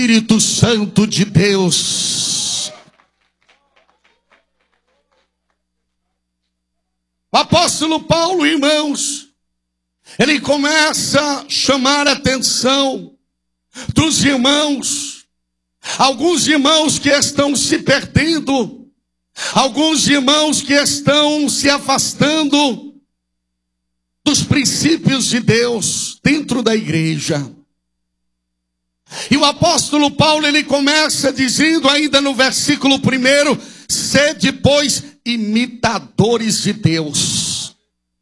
Espírito Santo de Deus. O apóstolo Paulo, irmãos, ele começa a chamar a atenção dos irmãos, alguns irmãos que estão se perdendo, alguns irmãos que estão se afastando dos princípios de Deus dentro da igreja. E o apóstolo Paulo, ele começa dizendo ainda no versículo 1, sede, pois, imitadores de Deus.